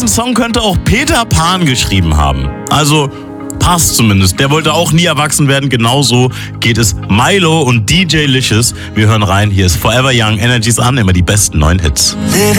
Diesen Song könnte auch Peter Pan geschrieben haben. Also passt zumindest. Der wollte auch nie erwachsen werden. Genauso geht es Milo und DJ Licious. Wir hören rein. Hier ist Forever Young, Energies an, immer die besten neuen Hits.